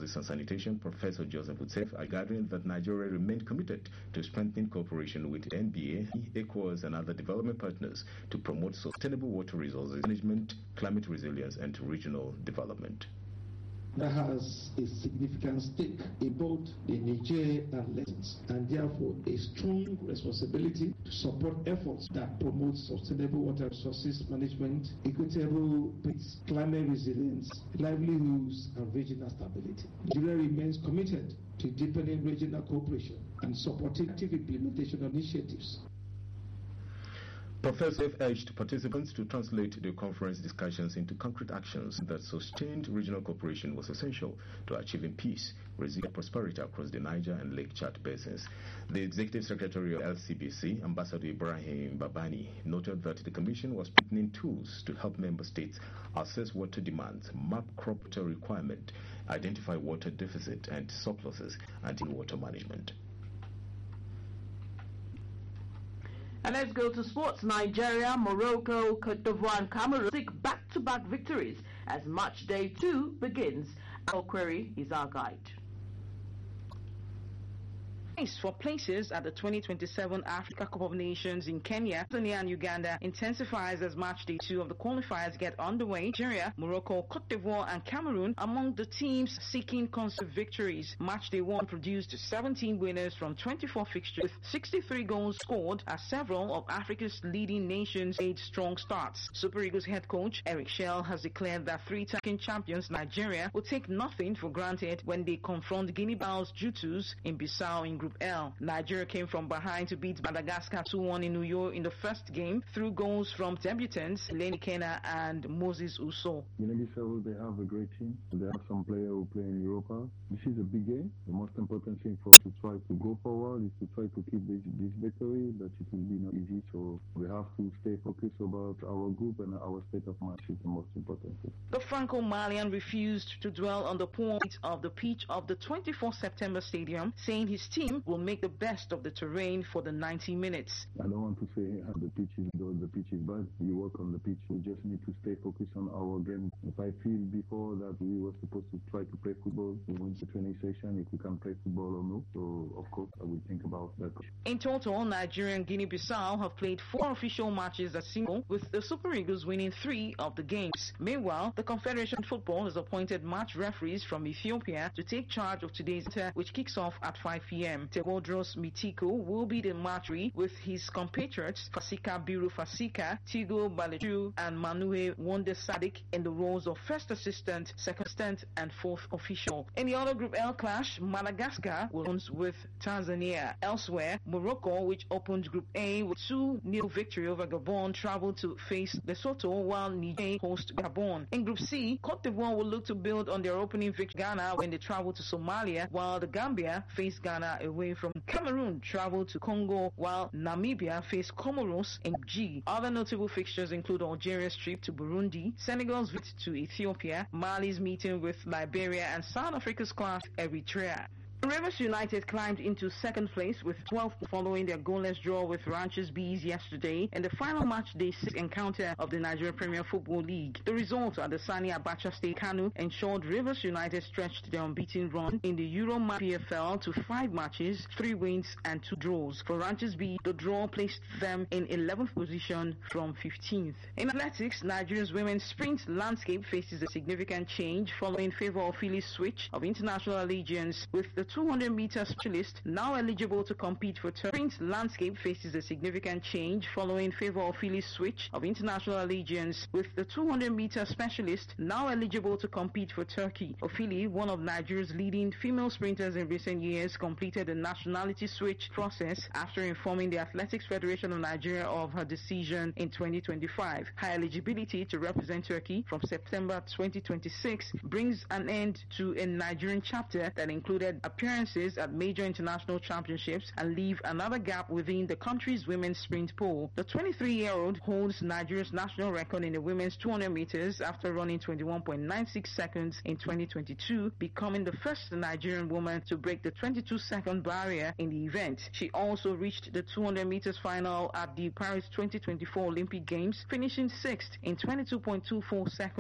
Resources and Sanitation, Professor Joseph Utsef, are gathering that Nigeria remained committed to strengthening cooperation with NBA, ECOWAS, and other development partners to promote sustainable water resources management, climate resilience, and regional development. That has a significant stake in both the Niger and lessons, and therefore a strong responsibility to support efforts that promote sustainable water resources management, equitable peace, climate resilience, livelihoods, and regional stability. Nigeria remains committed to deepening regional cooperation and supporting active implementation of initiatives. Professor urged participants to translate the conference discussions into concrete actions that sustained regional cooperation was essential to achieving peace, resilient prosperity across the Niger and Lake Chad basins. The Executive Secretary of LCBC, Ambassador Ibrahim Babani, noted that the Commission was putting tools to help member states assess water demands, map crop water requirement, identify water deficit and surpluses, and in water management. And let's go to sports. Nigeria, Morocco, Cote d'Ivoire, and Cameroon seek back-to-back victories as match day 2 begins. Our query is our guide. For places at the 2027 Africa Cup of Nations in Kenya, Tanzania and Uganda intensifies as match day 2 of the qualifiers get underway. Nigeria, Morocco, Cote d'Ivoire and Cameroon among the teams seeking consecutive victories. Match day 1 produced 17 winners from 24 fixtures with 63 goals scored as several of Africa's leading nations made strong starts. Super Eagles head coach Eric Shell has declared that 3-time champions Nigeria will take nothing for granted when they confront Guinea-Bissau's Jutus in Bissau in Group L. Nigeria came from behind to beat Madagascar 2-1 in New York in the first game through goals from debutants Lenny Kena and Moses Uso. Guinea-Bissau, they have a great team. They have some players who play in Europa. This is a big game. The most important thing for us to try to go forward is to try to keep this victory, but it will be not easy. So we have to stay focused about our group and our state of mind is the most important thing. The Franco-Malian refused to dwell on the point of the pitch of the 24 September stadium, saying his team will make the best of the terrain for the 90 minutes. I don't want to say the pitch is good, the pitch is bad. We work on the pitch. We just need to stay focused on our game. If I feel before that we were supposed to try to play football, we went to training session, if we can play football or no. So, of course, I will think about that. In total, Nigeria and Guinea-Bissau have played 4 official matches at single, with the Super Eagles winning 3 of the games. Meanwhile, the Confederation of Football has appointed match referees from Ethiopia to take charge of today's match, which kicks off at 5 p.m. Tewodros Mitiko will be the matchery with his compatriots Fasika Biru Fasika, Tigo Baleju, and Manue Wonde Sadik in the roles of first assistant, second assistant, and fourth official. In the other Group L clash, Madagascar will lose with Tanzania. Elsewhere, Morocco, which opened Group A with 2-0 victory over Gabon, traveled to face Lesotho while Niger host Gabon. In Group C, Cote d'Ivoire will look to build on their opening victory Ghana when they travel to Somalia, while the Gambia face Ghana away from Cameroon travel to Congo, while Namibia face Comoros in G. Other notable fixtures include Algeria's trip to Burundi, Senegal's visit to Ethiopia, Mali's meeting with Liberia, and South Africa's clash Eritrea. Rivers United climbed into second place with 12 following their goalless draw with Ranchers Bees yesterday in the final match day 6 encounter of the Nigeria Premier Football League. The result at the Sani Abacha State Kanu ensured Rivers United stretched their unbeaten run in the Euro PFL to 5 matches, 3 wins and 2 draws. For Ranchers Bees, the draw placed them in 11th position from 15th. In athletics, Nigeria's women's sprint landscape faces a significant change following favor of Philly's switch of international allegiance, with the 200-meter specialist now eligible to compete for Turkey. Sprint landscape faces a significant change following favor of Philly's switch of international allegiance, with the 200-meter specialist now eligible to compete for Turkey. Ofili, one of Nigeria's leading female sprinters in recent years, completed the nationality switch process after informing the Athletics Federation of Nigeria of her decision in 2025. Her eligibility to represent Turkey from September 2026 brings an end to a Nigerian chapter that included appearances at major international championships and leave another gap within the country's women's sprint pool. The 23-year-old holds Nigeria's national record in the women's 200 meters after running 21.96 seconds in 2022, becoming the first Nigerian woman to break the 22-second barrier in the event. She also reached the 200 meters final at the Paris 2024 Olympic Games, finishing 6th in 22.24 seconds.